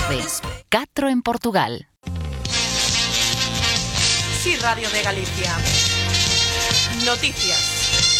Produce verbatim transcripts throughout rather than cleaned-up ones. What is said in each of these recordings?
tarde. catro en Portugal. Sí, Radio de Galicia. Noticias.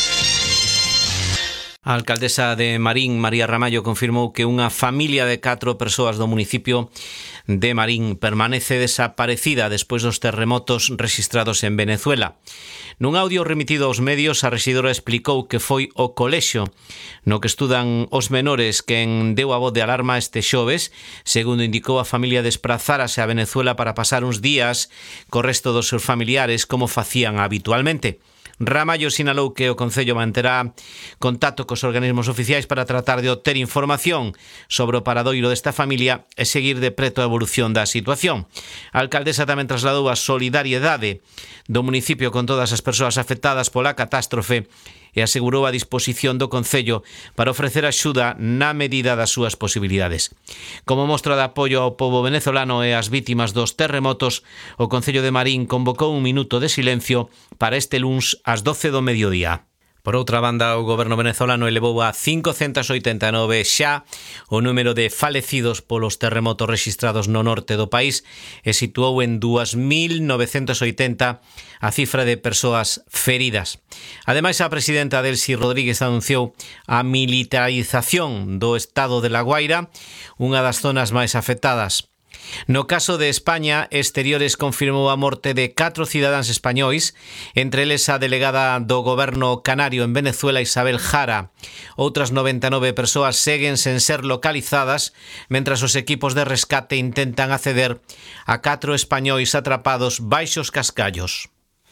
A alcaldesa de Marín, María Ramallo, confirmou que unha familia de catro persoas do municipio de Marín permanece desaparecida despois dos terremotos rexistrados en Venezuela. Nun audio remitido aos medios, a rexidora explicou que foi o colexio no que estudan os menores quen deu a voz de alarma este xoves. Segundo indicou, a familia desprazárase a Venezuela para pasar uns días co resto dos seus familiares como facían habitualmente. Ramallo sinalou que o Concello manterá contacto cos organismos oficiais para tratar de obter información sobre o paradoiro desta familia e seguir de preto a evolución da situación. A alcaldesa tamén trasladou a solidariedade do municipio con todas as persoas afectadas pola catástrofe e asegurou a disposición do Concello para ofrecer axuda na medida das súas posibilidades. Como mostra de apoio ao pobo venezolano e ás vítimas dos terremotos, o Concello de Marín convocou un minuto de silencio para este luns ás doce do mediodía. Por outra banda, o goberno venezolano elevou a quinhentos oitenta e nove xa o número de falecidos polos terremotos rexistrados no norte do país e situou en dúas mil novecentos oitenta a cifra de persoas feridas. Ademais, a presidenta Delcy Rodríguez anunciou a militarización do estado de La Guaira, unha das zonas máis afectadas. No caso de España, Exteriores confirmou a morte de catro cidadáns españois, entre eles a delegada do goberno canario en Venezuela, Isabel Jara. Outras noventa e nove persoas seguen sen ser localizadas, mentras os equipos de rescate intentan acceder a catro españois atrapados baixo os cascallos.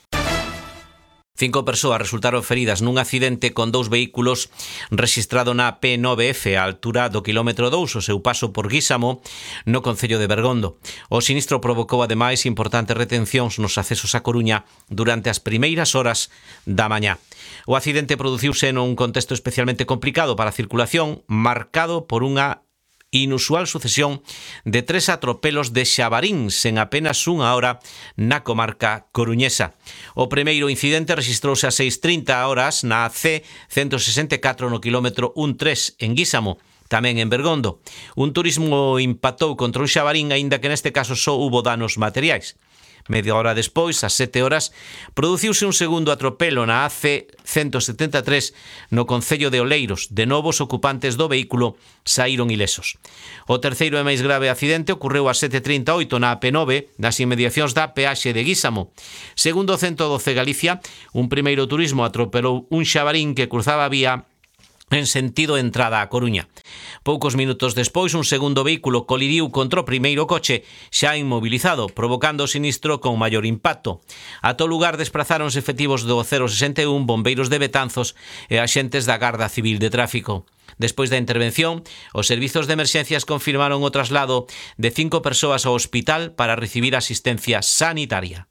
Cinco persoas resultaron feridas nun accidente con dous vehículos rexistrado na P nove F a altura do quilómetro dous, o seu paso por Guísamo, no concello de Bergondo. O sinistro provocou ademais importantes retencións nos accesos a Coruña durante as primeiras horas da mañá. O accidente produciuse nun contexto especialmente complicado para a circulación, marcado por unha inusual sucesión de tres atropelos de xabaríns en apenas unha hora na comarca coruñesa. O primeiro incidente rexistrouse a seis trinta horas na C ciento sesenta e catro no quilómetro trece en Guísamo, tamén en Bergondo. Un turismo impactou contra un xabarín, aínda que neste caso só hubo danos materiais. Media hora despois, ás sete horas, produciuse un segundo atropelo na A C ciento setenta e tres no concello de Oleiros. De novo, os ocupantes do vehículo saíron ilesos. O terceiro e máis grave accidente ocorreu ás sete trinta e oito na A P nove, nas inmediacións da peaxe de Guísamo. Segundo o ciento doce Galicia, un primeiro turismo atropelou un xabarín que cruzaba a vía en sentido entrada a Coruña. Poucos minutos despois, un segundo vehículo colidiu contra o primeiro coche xa inmobilizado, provocando o sinistro con maior impacto. A todo lugar desprazáronse efectivos do cero sesenta e un, bombeiros de Betanzos e axentes da Garda Civil de Tráfico. Despois da intervención, os servizos de emerxencias confirmaron o traslado de cinco persoas ao hospital para recibir asistencia sanitaria.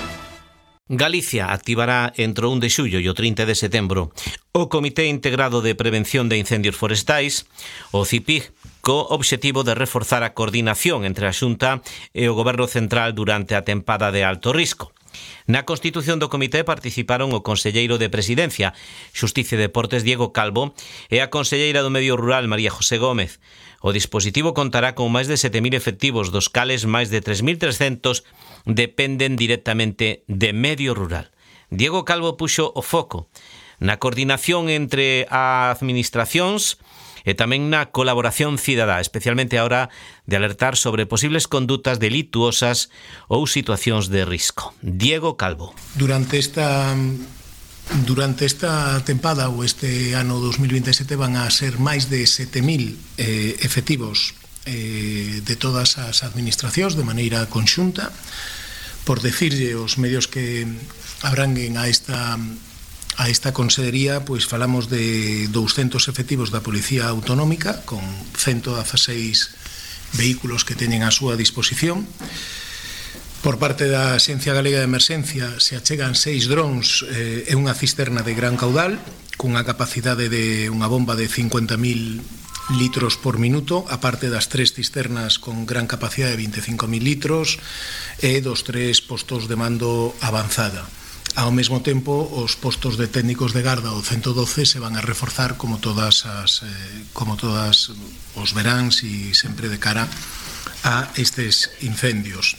Galicia activará entre o un de xullo e o trinta de setembro o Comité Integrado de Prevención de Incendios Forestais, o C I P I G, co obxectivo de reforzar a coordinación entre a Xunta e o Goberno Central durante a tempada de alto risco. Na constitución do comité participaron o conselleiro de Presidencia, Xusticia e Deportes, Diego Calvo, e a conselleira do Medio Rural, María José Gómez. O dispositivo contará con máis de sete mil efectivos, dos cales máis de tres mil trescentos dependen directamente de Medio Rural. Diego Calvo puxo o foco na coordinación entre as administracións e tamén na colaboración cidadá, especialmente a hora de alertar sobre posibles condutas delituosas ou situacións de risco. Diego Calvo. Durante esta durante esta tempada ou este ano dos mil vinte e sete van a ser máis de sete mil eh, efectivos eh, de todas as administracións de maneira conxunta. Por decirlle os medios que abranguen a esta a esta consellería, pois falamos de douscentos efectivos da Policía Autonómica con ciento dieciséis vehículos que teñen a súa disposición. Por parte da Axencia Galega de Emerxencia se achegan seis drons eh, e unha cisterna de gran caudal cunha capacidade de unha bomba de cincuenta mil litros por minuto, aparte das tres cisternas con gran capacidade de veinticinco mil litros e dos tres postos de mando avanzada. Ao mesmo tempo, os postos de técnicos de garda do ciento doce se van a reforzar como todas as eh, como todas os veráns e sempre de cara a estes incendios.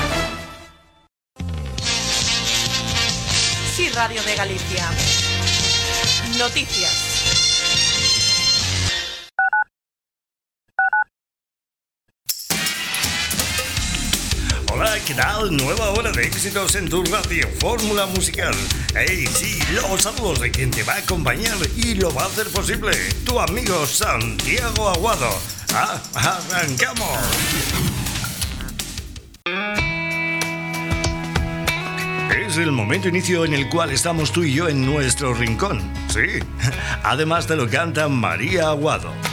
Sí, Radio de Galicia. Noticias. Hola, ¿qué tal? Nueva hora de éxitos en tu radio Fórmula Musical. Hey, sí, los saludos de quien te va a acompañar y lo va a hacer posible, tu amigo Santiago Aguado. ¡Ah, arrancamos! Es el momento inicio en el cual estamos tú y yo en nuestro rincón. Sí, además te lo canta María Aguado.